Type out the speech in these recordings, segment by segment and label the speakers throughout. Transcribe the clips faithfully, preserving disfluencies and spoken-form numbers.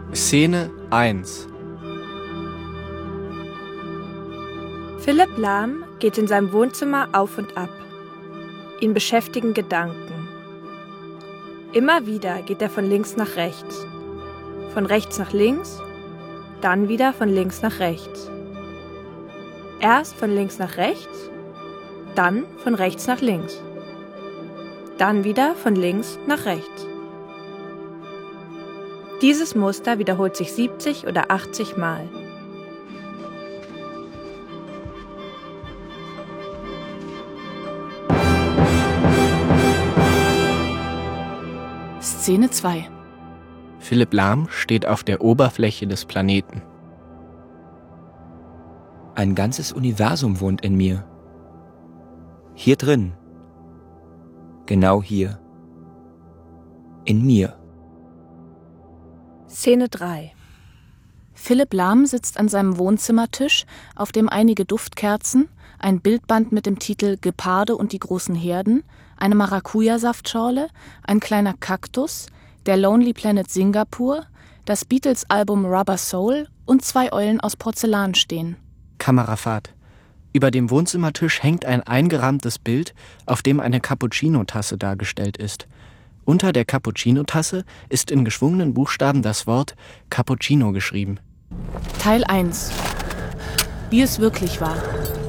Speaker 1: Szene eins.
Speaker 2: Philipp Lahm geht in seinem Wohnzimmer auf und ab. Ihn beschäftigen Gedanken. Immer wieder geht er von links nach rechts. Von rechts nach links, dann wieder von links nach rechts. Erst von links nach rechts, dann von rechts nach links. Dann wieder von links nach rechts. Dieses Muster wiederholt sich siebzig oder achtzig Mal.
Speaker 3: Szene zwei.
Speaker 1: Philipp Lahm steht auf der Oberfläche des Planeten.
Speaker 4: Ein ganzes Universum wohnt in mir. Hier drin. Genau hier. In mir.
Speaker 2: Szene drei.
Speaker 3: Philipp Lahm sitzt an seinem Wohnzimmertisch, auf dem einige Duftkerzen, ein Bildband mit dem Titel Geparde und die großen Herden, eine Maracuja-Saftschorle, ein kleiner Kaktus, der Lonely Planet Singapur, das Beatles-Album Rubber Soul und zwei Eulen aus Porzellan stehen.
Speaker 1: Kamerafahrt. Über dem Wohnzimmertisch hängt ein eingerahmtes Bild, auf dem eine Cappuccino-Tasse dargestellt ist. Unter der Cappuccino-Tasse ist in geschwungenen Buchstaben das Wort Cappuccino geschrieben.
Speaker 3: Teil eins. Wie es wirklich war.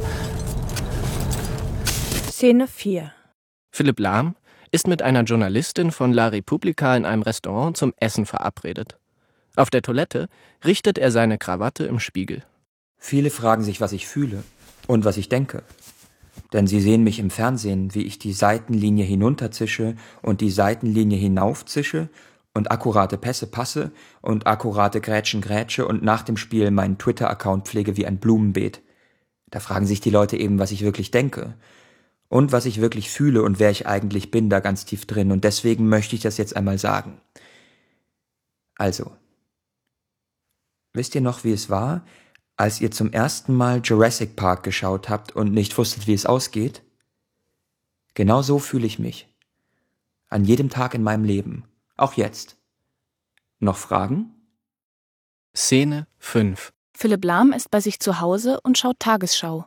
Speaker 2: Szene vier.
Speaker 1: Philipp Lahm ist mit einer Journalistin von La Repubblica in einem Restaurant zum Essen verabredet. Auf der Toilette richtet er seine Krawatte im Spiegel.
Speaker 4: Viele fragen sich, was ich fühle und was ich denke. Denn sie sehen mich im Fernsehen, wie ich die Seitenlinie hinunterzische und die Seitenlinie hinaufzische und akkurate Pässe passe und akkurate Grätschen grätsche und nach dem Spiel meinen Twitter-Account pflege wie ein Blumenbeet. Da fragen sich die Leute eben, was ich wirklich denke. Und was ich wirklich fühle und wer ich eigentlich bin, da ganz tief drin. Und deswegen möchte ich das jetzt einmal sagen. Also, wisst ihr noch, wie es war, als ihr zum ersten Mal Jurassic Park geschaut habt und nicht wusstet, wie es ausgeht? Genau so fühle ich mich. An jedem Tag in meinem Leben. Auch jetzt. Noch Fragen?
Speaker 1: Szene fünf.
Speaker 3: Philipp Lahm ist bei sich zu Hause und schaut Tagesschau.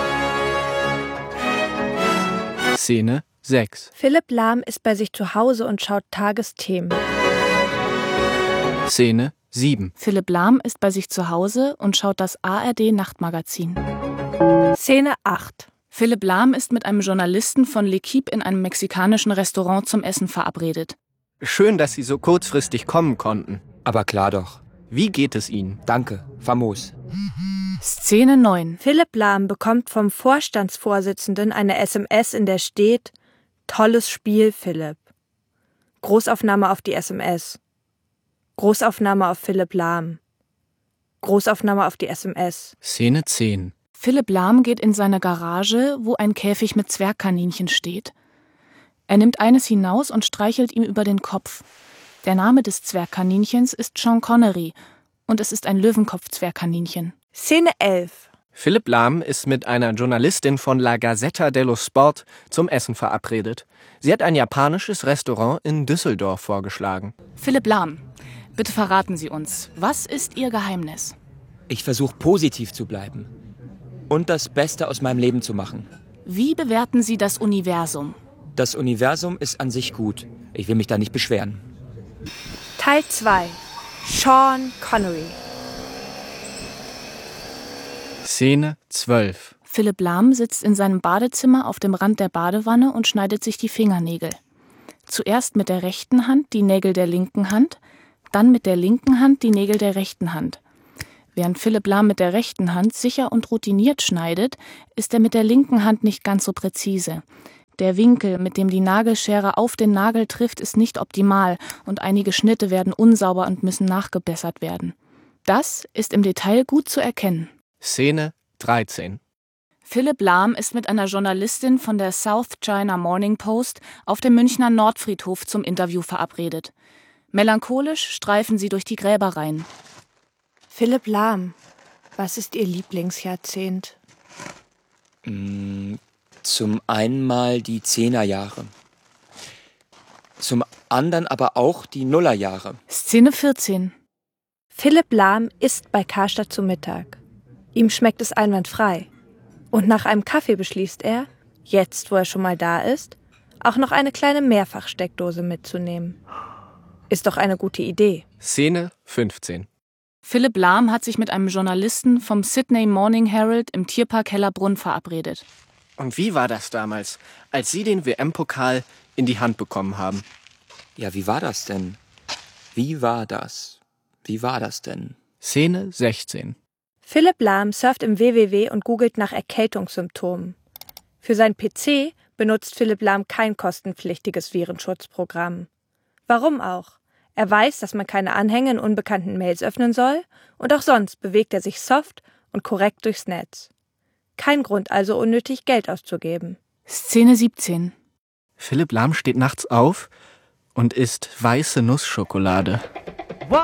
Speaker 1: Szene sechs.
Speaker 2: Philipp Lahm ist bei sich zu Hause und schaut Tagesthemen.
Speaker 1: Szene sieben.
Speaker 3: Philipp Lahm ist bei sich zu Hause und schaut das A R D-Nachtmagazin.
Speaker 2: Szene acht.
Speaker 3: Philipp Lahm ist mit einem Journalisten von L'Equipe in einem mexikanischen Restaurant zum Essen verabredet.
Speaker 1: Schön, dass Sie so kurzfristig kommen konnten.
Speaker 4: Aber klar doch.
Speaker 1: Wie geht es Ihnen?
Speaker 4: Danke, famos.
Speaker 3: Szene neun.
Speaker 2: Philipp Lahm bekommt vom Vorstandsvorsitzenden eine S M S, in der steht: Tolles Spiel, Philipp. Großaufnahme auf die S M S. Großaufnahme auf Philipp Lahm. Großaufnahme auf die S M S.
Speaker 1: Szene zehn.
Speaker 3: Philipp Lahm geht in seine Garage, wo ein Käfig mit Zwergkaninchen steht. Er nimmt eines hinaus und streichelt ihm über den Kopf. Der Name des Zwergkaninchens ist Sean Connery und es ist ein Löwenkopf-Zwergkaninchen.
Speaker 2: Szene elf.
Speaker 1: Philipp Lahm ist mit einer Journalistin von La Gazzetta dello Sport zum Essen verabredet. Sie hat ein japanisches Restaurant in Düsseldorf vorgeschlagen.
Speaker 3: Philipp Lahm, bitte verraten Sie uns, was ist Ihr Geheimnis?
Speaker 4: Ich versuche positiv zu bleiben und das Beste aus meinem Leben zu machen.
Speaker 3: Wie bewerten Sie das Universum?
Speaker 4: Das Universum ist an sich gut. Ich will mich da nicht beschweren.
Speaker 2: Teil zwei. Sean Connery.
Speaker 1: Szene zwölf.
Speaker 3: Philipp Lahm sitzt in seinem Badezimmer auf dem Rand der Badewanne und schneidet sich die Fingernägel. Zuerst mit der rechten Hand die Nägel der linken Hand, dann mit der linken Hand die Nägel der rechten Hand. Während Philipp Lahm mit der rechten Hand sicher und routiniert schneidet, ist er mit der linken Hand nicht ganz so präzise. Der Winkel, mit dem die Nagelschere auf den Nagel trifft, ist nicht optimal und einige Schnitte werden unsauber und müssen nachgebessert werden. Das ist im Detail gut zu erkennen.
Speaker 1: Szene dreizehn.
Speaker 3: Philipp Lahm ist mit einer Journalistin von der South China Morning Post auf dem Münchner Nordfriedhof zum Interview verabredet. Melancholisch streifen sie durch die Gräberreihen.
Speaker 2: Philipp Lahm, was ist Ihr Lieblingsjahrzehnt?
Speaker 4: Mm, zum einen mal die Zehnerjahre. Zum anderen aber auch die Nullerjahre.
Speaker 3: Szene vierzehn.
Speaker 2: Philipp Lahm isst bei Karstadt zu Mittag. Ihm schmeckt es einwandfrei. Und nach einem Kaffee beschließt er, jetzt wo er schon mal da ist, auch noch eine kleine Mehrfachsteckdose mitzunehmen. Ist doch eine gute Idee.
Speaker 5: Szene fünfzehn.
Speaker 3: Philipp Lahm hat sich mit einem Journalisten vom Sydney Morning Herald im Tierpark Hellerbrunn verabredet.
Speaker 1: Und wie war das damals, als Sie den W M-Pokal in die Hand bekommen haben?
Speaker 4: Ja, wie war das denn? Wie war das? Wie war das denn?
Speaker 1: Szene sechzehn.
Speaker 2: Philipp Lahm surft im W W W und googelt nach Erkältungssymptomen. Für sein P C benutzt Philipp Lahm kein kostenpflichtiges Virenschutzprogramm. Warum auch? Er weiß, dass man keine Anhänge in unbekannten Mails öffnen soll und auch sonst bewegt er sich soft und korrekt durchs Netz. Kein Grund also, unnötig Geld auszugeben.
Speaker 3: Szene siebzehn.
Speaker 1: Philipp Lahm steht nachts auf und isst weiße Nussschokolade.